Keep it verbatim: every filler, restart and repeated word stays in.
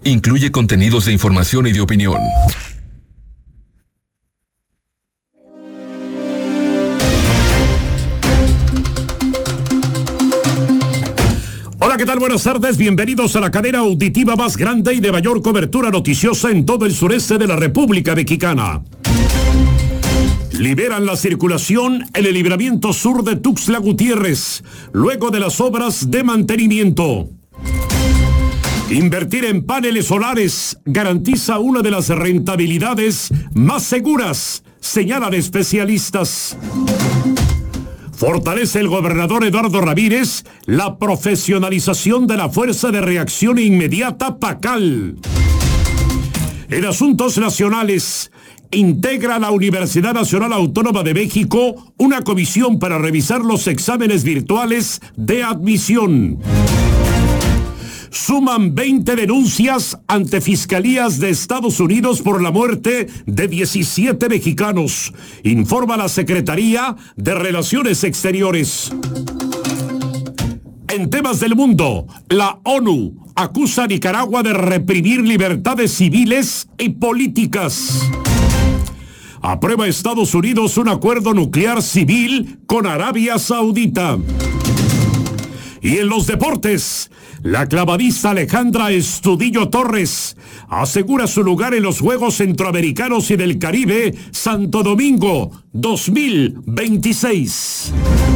Incluye contenidos de información y de opinión. Hola, ¿qué tal? Buenas tardes, bienvenidos a la cadena auditiva más grande y de mayor cobertura noticiosa en todo el sureste de la República Mexicana. Liberan la circulación en el libramiento sur de Tuxtla Gutiérrez, luego de las obras de mantenimiento. Invertir en paneles solares garantiza una de las rentabilidades más seguras, señalan especialistas. Fortalece el gobernador Eduardo Ramírez la profesionalización de la Fuerza de Reacción Inmediata PACAL. En asuntos nacionales, integra la Universidad Nacional Autónoma de México una comisión para revisar los exámenes virtuales de admisión. Suman veinte denuncias ante fiscalías de Estados Unidos por la muerte de diecisiete mexicanos, informa la Secretaría de Relaciones Exteriores. En temas del mundo, la ONU acusa a Nicaragua de reprimir libertades civiles y políticas. Aprueba Estados Unidos un acuerdo nuclear civil con Arabia Saudita. Y en los deportes, la clavadista Alejandra Estudillo Torres asegura su lugar en los Juegos Centroamericanos y del Caribe Santo Domingo dos mil veintiséis.